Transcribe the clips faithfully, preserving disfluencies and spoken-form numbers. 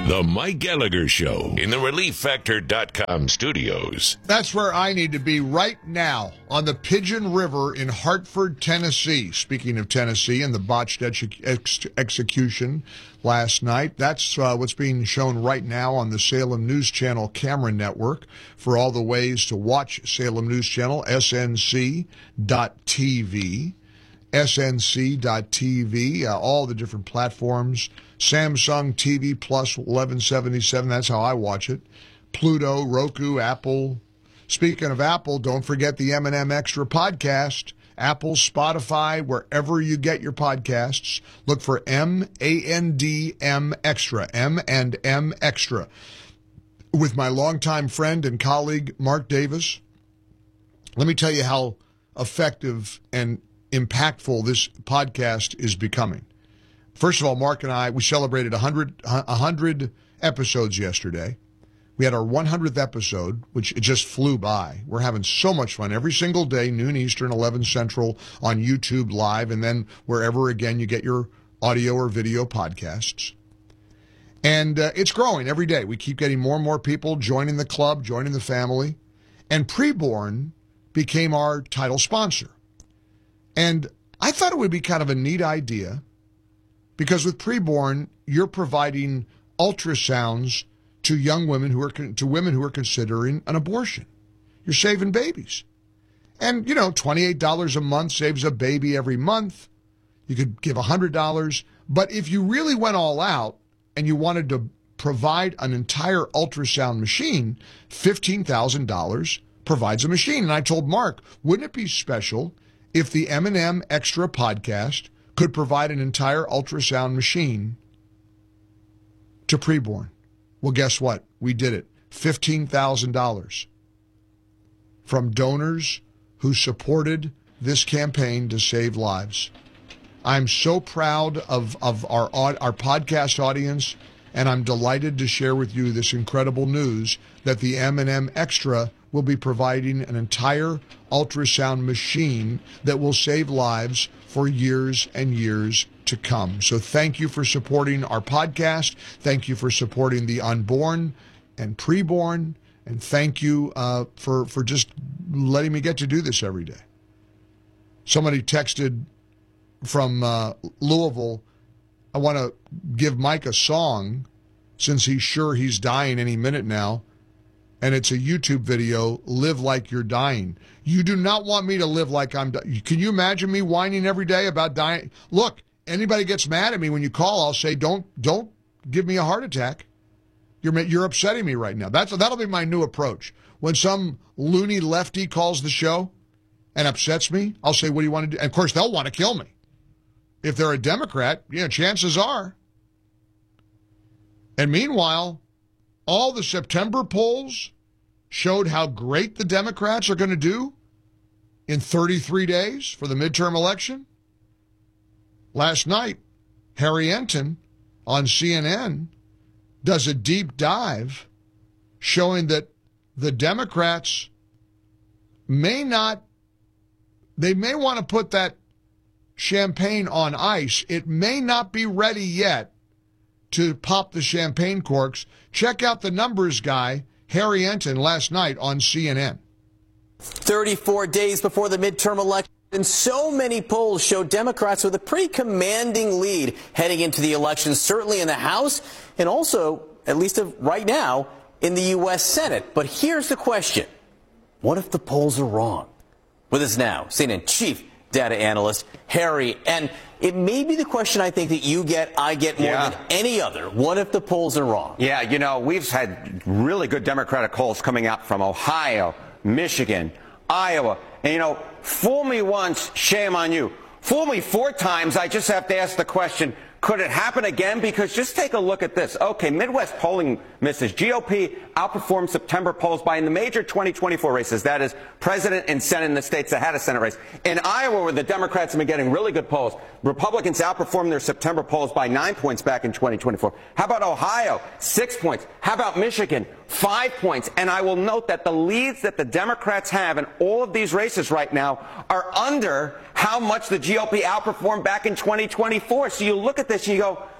The Mike Gallagher Show in the relief factor dot com studios. That's where I need to be right now, on the Pigeon River in Hartford, Tennessee. Speaking of Tennessee and the botched ex- ex- execution last night, that's uh, what's being shown right now on the Salem News Channel camera network. For all the ways to watch Salem News Channel, S N C dot T V. S N C dot T V, uh, all the different platforms. Samsung T V Plus eleven seventy-seven, that's how I watch it. Pluto, Roku, Apple. Speaking of Apple, don't forget the M and M Extra podcast. Apple, Spotify, wherever you get your podcasts. Look for M A N D M Extra, M and M Extra. With my longtime friend and colleague, Mark Davis. Let me tell you how effective and impactful this podcast is becoming. First of all, Mark and I, we celebrated one hundred, one hundred episodes yesterday. We had our one hundredth episode, which it just flew by. We're having so much fun every single day, noon Eastern, eleven Central, on YouTube Live, and then wherever, again, you get your audio or video podcasts. And uh, it's growing every day. We keep getting more and more people joining the club, joining the family. And Preborn became our title sponsor. And I thought it would be kind of a neat idea, because with Preborn, you're providing ultrasounds to young women who are to women who are considering an abortion. You're saving babies. And, you know, twenty-eight dollars a month saves a baby every month. You could give one hundred dollars. But if you really went all out and you wanted to provide an entire ultrasound machine, fifteen thousand dollars provides a machine. And I told Mark, wouldn't it be special if the M and M Extra podcast could provide an entire ultrasound machine to Preborn? Well, guess what? We did it. fifteen thousand dollars from donors who supported this campaign to save lives. I'm so proud of, of our, our podcast audience, and I'm delighted to share with you this incredible news that the M and M Extra will be providing an entire ultrasound machine that will save lives for years and years to come. So thank you for supporting our podcast. Thank you for supporting the unborn and preborn. And thank you uh, for, for just letting me get to do this every day. Somebody texted from uh, Louisville, I want to give Mike a song since he's sure he's dying any minute now. And it's a YouTube video, Live Like You're Dying. You do not want me to live like I'm dying. Can you imagine me whining every day about dying? Look, anybody gets mad at me when you call, I'll say, don't don't give me a heart attack. You're you're upsetting me right now. That's That'll be my new approach. When some loony lefty calls the show and upsets me, I'll say, what do you want to do? And, of course, they'll want to kill me. If they're a Democrat, you know, chances are. And meanwhile, all the September polls showed how great the Democrats are going to do in thirty-three days for the midterm election. Last night, Harry Enton on C N N does a deep dive showing that the Democrats may not, they may want to put that champagne on ice. It may not be ready yet to pop the champagne corks. Check out the numbers guy, Harry Enton, last night on C N N. thirty-four days before the midterm election, and so many polls show Democrats with a pretty commanding lead heading into the election, certainly in the House and also, at least right now, in the U S Senate. But here's the question. What if the polls are wrong? With us now, C N N chief data analyst Harry, and it may be the question I think that you get, I get more yeah. than any other. What if the polls are wrong? Yeah, you know, we've had really good Democratic polls coming out from Ohio, Michigan, Iowa. And, you know, fool me once, shame on you. Fool me four times, I just have to ask the question, could it happen again? Because just take a look at this. Okay, Midwest polling misses. G O P outperformed September polls by in the major twenty twenty-four races. That is president and Senate in the states that had a Senate race. In Iowa, where the Democrats have been getting really good polls, Republicans outperformed their September polls by nine points back in twenty twenty-four. How about Ohio? Six points. How about Michigan? Five points. And I will note that the leads that the Democrats have in all of these races right now are under how much the G O P outperformed back in twenty twenty-four. So you look at this and you go,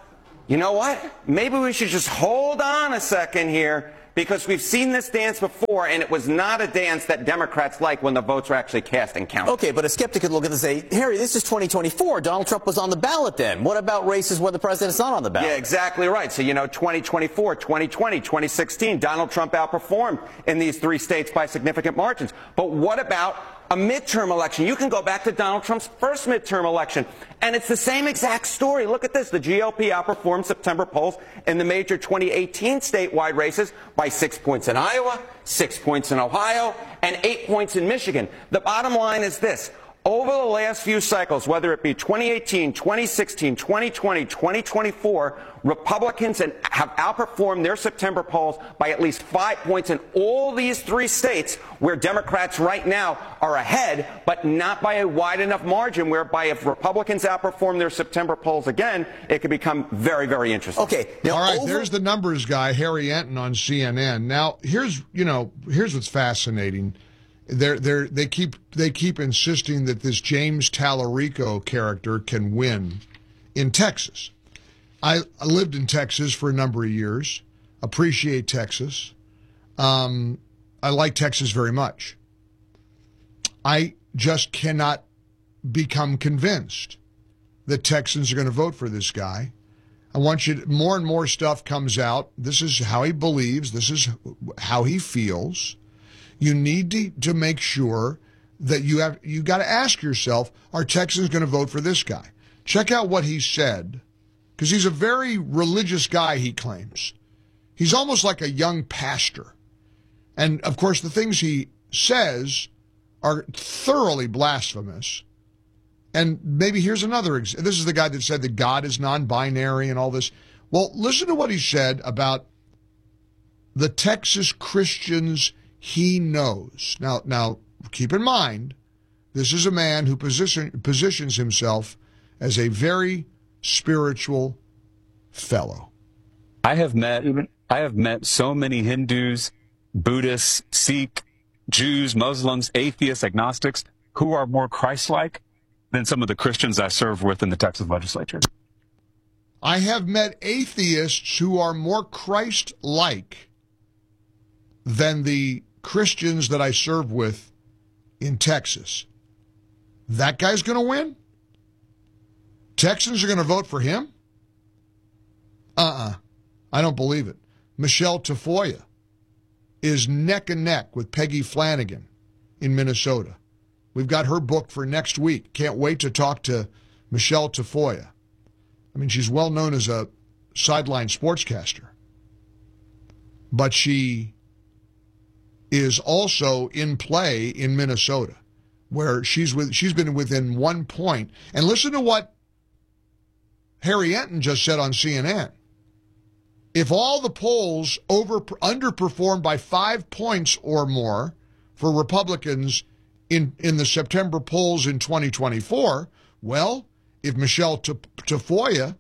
you know what? Maybe we should just hold on a second here, because we've seen this dance before, and it was not a dance that Democrats like when the votes were actually cast and counted. Okay, but a skeptic could look at this and say, Harry, this is twenty twenty-four. Donald Trump was on the ballot then. What about races where the president's not on the ballot? Yeah, exactly right. So, you know, twenty twenty-four, twenty twenty, twenty sixteen, Donald Trump outperformed in these three states by significant margins. But what about a midterm election? You can go back to Donald Trump's first midterm election, and it's the same exact story. Look at this. The G O P outperformed September polls in the major twenty eighteen statewide races by six points in Iowa, six points in Ohio, and eight points in Michigan. The bottom line is this. Over the last few cycles, whether it be twenty eighteen, twenty sixteen, twenty twenty, twenty twenty-four, Republicans have outperformed their September polls by at least five points in all these three states where Democrats right now are ahead, but not by a wide enough margin, whereby if Republicans outperform their September polls again, it could become very, very interesting. Okay. Now, all right, over- there's the numbers guy, Harry Enton on C N N. Now, here's, you know, here's what's fascinating. They're, they're, they keep they keep insisting that this James Tallarico character can win in Texas. I, I lived in Texas for a number of years. Appreciate Texas. Um, I like Texas very much. I just cannot become convinced that Texans are going to vote for this guy. I want you to, more and more stuff comes out. This is how he believes. This is how he feels. You need to, to make sure that you have, you got to ask yourself, are Texans going to vote for this guy? Check out what he said, because he's a very religious guy, he claims. He's almost like a young pastor. And, of course, the things he says are thoroughly blasphemous. And maybe here's another example. This is the guy that said that God is non-binary and all this. Well, listen to what he said about the Texas Christians he knows. Now, now, keep in mind, this is a man who position, positions himself as a very spiritual fellow. I have met, I have met so many Hindus, Buddhists, Sikh, Jews, Muslims, atheists, agnostics, who are more Christ-like than some of the Christians I serve with in the Texas legislature. I have met atheists who are more Christ-like than the Christians that I serve with in Texas. That guy's going to win? Texans are going to vote for him? Uh-uh. I don't believe it. Michelle Tafoya is neck and neck with Peggy Flanagan in Minnesota. We've got her book for next week. Can't wait to talk to Michelle Tafoya. I mean, she's well known as a sideline sportscaster. But she is also in play in Minnesota, where she's with she's been within one point. And listen to what Harry Enton just said on C N N. If all the polls over underperform by five points or more for Republicans in, in the September polls in twenty twenty-four, well, if Michelle Tafoya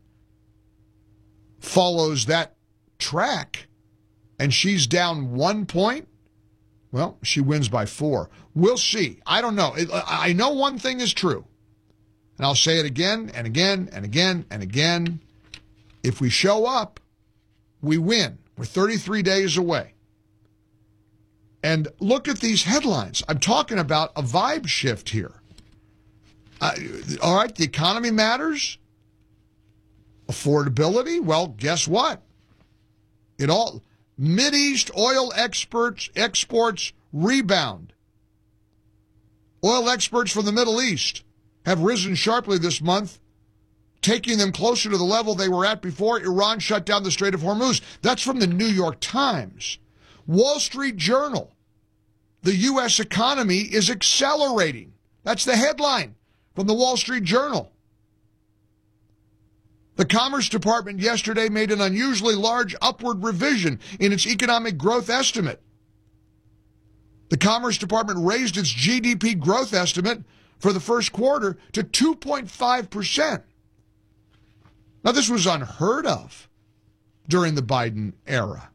follows that track and she's down one point, well, she wins by four. We'll see. I don't know. I know one thing is true, and I'll say it again and again and again and again. If we show up, we win. We're thirty-three days away. And look at these headlines. I'm talking about a vibe shift here. Uh, all right, the economy matters. Affordability, well, guess what? It all... Mideast oil exports, exports rebound. Oil exports from the Middle East have risen sharply this month, taking them closer to the level they were at before Iran shut down the Strait of Hormuz. That's from the New York Times. Wall Street Journal. The U S economy is accelerating. That's the headline from the Wall Street Journal. The Commerce Department yesterday made an unusually large upward revision in its economic growth estimate. The Commerce Department raised its G D P growth estimate for the first quarter to two point five percent. Now, this was unheard of during the Biden era.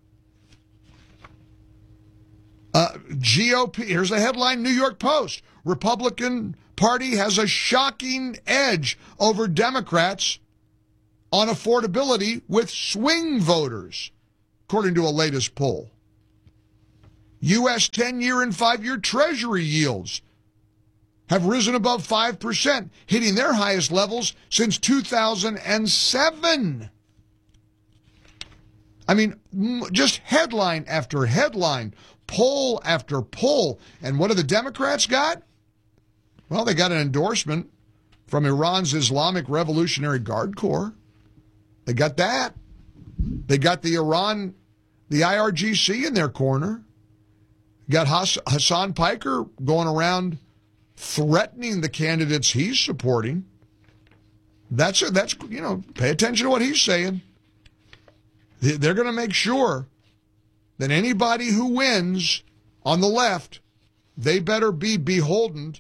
Uh, G O P, here's a headline, New York Post. Republican Party has a shocking edge over Democrats on affordability with swing voters, according to a latest poll. U S ten-year and five-year Treasury yields have risen above five percent, hitting their highest levels since two thousand seven. I mean, just headline after headline, poll after poll. And what have the Democrats got? Well, they got an endorsement from Iran's Islamic Revolutionary Guard Corps. They got that. They got the Iran, the I R G C in their corner. Got Hass- Hassan Piker going around threatening the candidates he's supporting. That's a, that's you know, pay attention to what he's saying. They're going to make sure that anybody who wins on the left, they better be beholden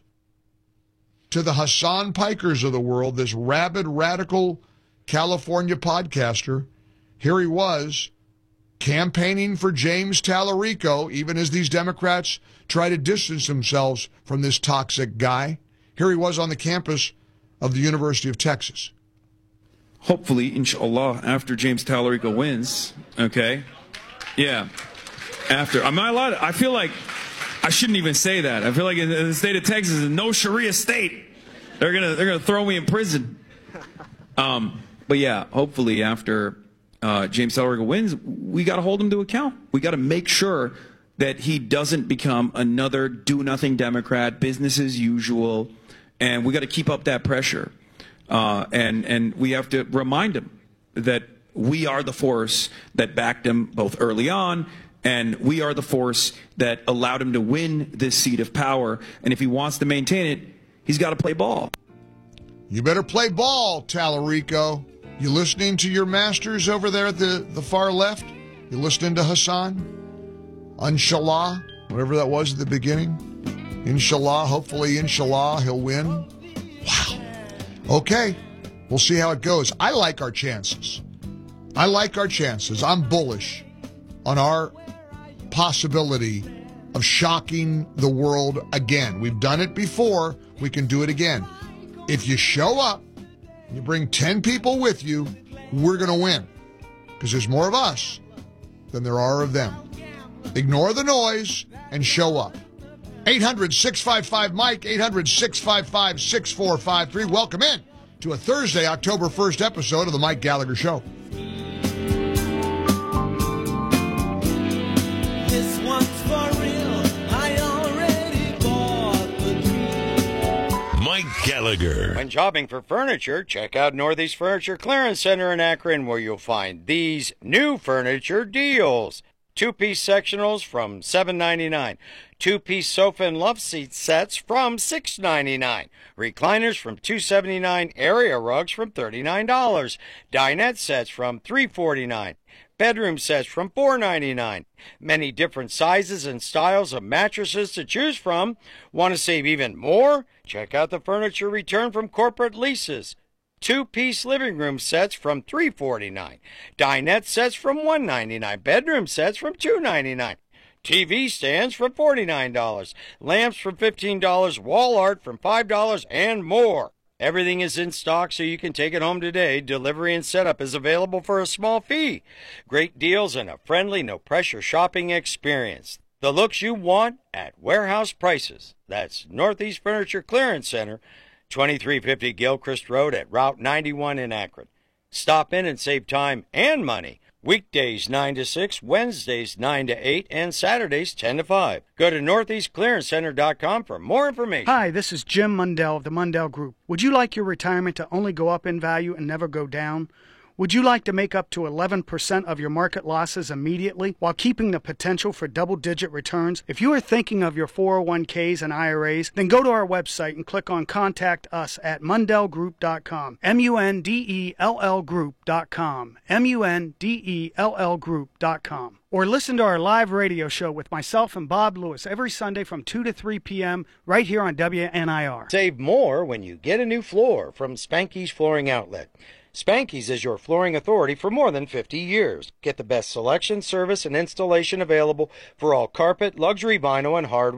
to the Hassan Pikers of the world, this rabid, radical California podcaster. Here he was campaigning for James Tallarico, even as these Democrats try to distance themselves from this toxic guy. Here he was on the campus of the University of Texas. Hopefully, inshallah, after James Tallarico wins, okay? Yeah, after. Am I allowed to, I feel like I shouldn't even say that. I feel like in the state of Texas is no Sharia state. They're gonna they're gonna throw me in prison. Um, but yeah, hopefully after uh, James Tallarico wins, we got to hold him to account. We got to make sure that he doesn't become another do-nothing Democrat, business as usual, and we got to keep up that pressure. Uh, and and we have to remind him that we are the force that backed him both early on, and we are the force that allowed him to win this seat of power. And if he wants to maintain it, he's got to play ball. You better play ball, Tallarico. You listening to your masters over there at the, the far left? You listening to Hassan? Inshallah, whatever that was at the beginning. Inshallah, hopefully, inshallah, he'll win. Wow. Okay, we'll see how it goes. I like our chances. I like our chances. I'm bullish on our possibility of shocking the world again. We've done it before. We can do it again. If you show up, you bring ten people with you, we're going to win. Because there's more of us than there are of them. Ignore the noise and show up. eight hundred, six five five, Mike, eight hundred, six five five, six four five three. Welcome in to a Thursday, October first episode of The Mike Gallagher Show. This one's for real. I already bought the dream. Mike Gallagher. When shopping for furniture, check out Northeast Furniture Clearance Center in Akron, where you'll find these new furniture deals. Two-piece sectionals from seven ninety-nine. Two-piece sofa and love seat sets from six ninety-nine. Recliners from two seventy-nine. Area rugs from thirty-nine dollars. Dinette sets from three forty-nine. Bedroom sets from four ninety-nine. Many different sizes and styles of mattresses to choose from. Want to save even more? Check out the furniture returned from corporate leases. Two-piece living room sets from three forty-nine. Dinette sets from one ninety-nine. Bedroom sets from two ninety-nine. T V stands from forty-nine dollars. Lamps from fifteen dollars. Wall art from five dollars and more. Everything is in stock so you can take it home today. Delivery and setup is available for a small fee. Great deals and a friendly, no-pressure shopping experience. The looks you want at warehouse prices. That's Northeast Furniture Clearance Center, twenty-three fifty Gilchrist Road at Route ninety-one in Akron. Stop in and save time and money. Weekdays nine to six, Wednesdays nine to eight, and Saturdays ten to five. Go to northeast clearance center dot com for more information. Hi, this is Jim Mundell of the Mundell Group. Would you like your retirement to only go up in value and never go down? Would you like to make up to eleven percent of your market losses immediately while keeping the potential for double-digit returns? If you are thinking of your four oh one k's and I R As, then go to our website and click on Contact Us at mundell group dot com. M U N D E L L group dot com. M U N D E L L group dot com. Or listen to our live radio show with myself and Bob Lewis every Sunday from two to three p.m. right here on W N I R. Save more when you get a new floor from Spanky's Flooring Outlet. Spanky's is your flooring authority for more than fifty years. Get the best selection, service, and installation available for all carpet, luxury vinyl, and hardwood.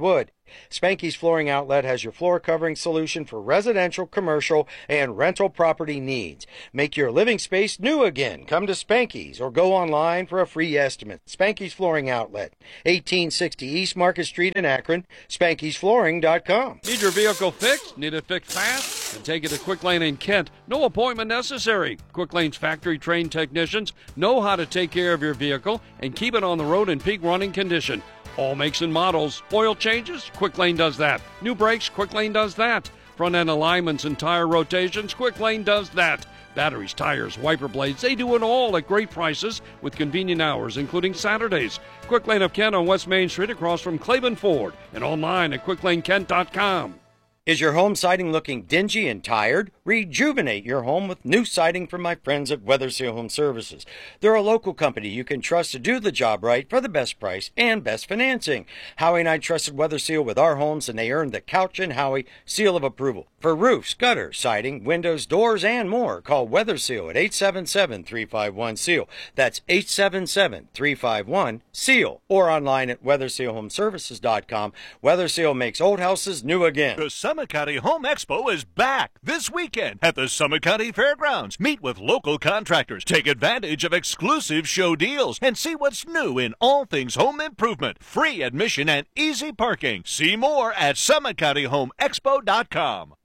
Spanky's Flooring Outlet has your floor covering solution for residential, commercial, and rental property needs. Make your living space new again. Come to Spanky's or go online for a free estimate. Spanky's Flooring Outlet, eighteen sixty East Market Street in Akron, spankys flooring dot com. Need your vehicle fixed? Need it fixed fast? Then take it to Quick Lane in Kent. No appointment necessary. Quick Lane's factory-trained technicians know how to take care of your vehicle and keep it on the road in peak running condition. All makes and models. Oil changes? Quick Lane does that. New brakes? Quick Lane does that. Front end alignments and tire rotations? Quick Lane does that. Batteries, tires, wiper blades, they do it all at great prices with convenient hours, including Saturdays. Quick Lane of Kent on West Main Street across from Claiborne Ford and online at quick lane kent dot com. Is your home siding looking dingy and tired? Rejuvenate your home with new siding from my friends at Weather Seal Home Services. They're a local company you can trust to do the job right for the best price and best financing. Howie and I trusted Weather Seal with our homes, and they earned the Couch and Howie seal of approval. For roofs, gutters, siding, windows, doors, and more, call Weather Seal at eight seven seven, three five one, S E A L. That's eight seven seven, three five one, S E A L. Or online at weather seal home services dot com. Weather Seal makes old houses new again. The Summit County Home Expo is back this weekend at the Summit County Fairgrounds. Meet with local contractors, take advantage of exclusive show deals, and see what's new in all things home improvement. Free admission and easy parking. See more at summit county home expo dot com.